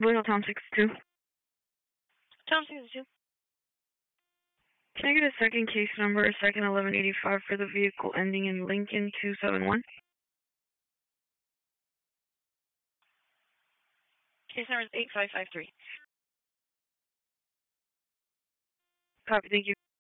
Louisville Town 62. Town 62. Can I get a second case number, second 1185 for the vehicle ending in Lincoln 271? Case number is 8553. Copy, thank you.